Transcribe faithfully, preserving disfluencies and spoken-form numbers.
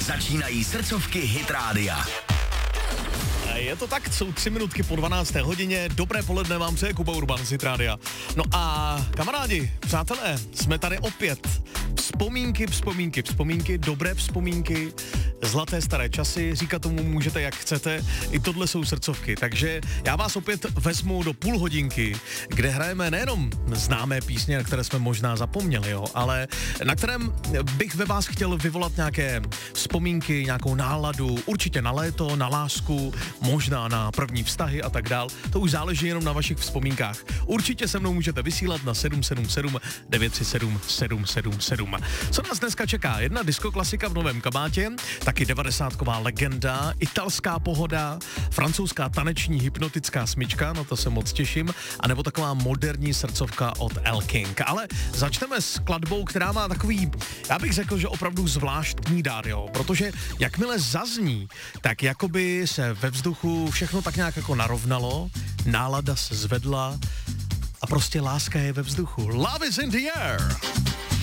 Začínají srdcovky Hit Rádia. Je to tak, jsou tři minutky po dvanácté hodině, dobré poledne vám přeje Kuba Urban z Hit Rádia. No a kamarádi, přátelé, jsme tady opět. Vzpomínky, vzpomínky, vzpomínky, dobré vzpomínky, zlaté staré časy, říkat tomu můžete jak chcete, i tohle jsou srdcovky, takže já vás opět vezmu do půl hodinky, kde hrajeme nejenom známé písně, na které jsme možná zapomněli, jo, ale na kterém bych ve vás chtěl vyvolat nějaké vzpomínky, nějakou náladu, určitě na léto, na lásku, možná na první vztahy a tak dál, to už záleží jenom na vašich vzpomínkách. Určitě se mnou můžete vysílat na sedm sedm sedm devět tři sedm sedm sedm sedm. Co nás dneska čeká? Jedna diskoklasika v novém kabátě, taky devadesátková legenda, italská pohoda, francouzská taneční hypnotická smyčka, no to se moc těším, anebo taková moderní srdcovka od El King. Ale začneme s skladbou, která má takový, já bych řekl, že opravdu zvláštní dár, jo, protože jakmile zazní, tak jakoby se ve vzduchu všechno tak nějak jako narovnalo, nálada se zvedla a prostě láska je ve vzduchu. Love is in the air!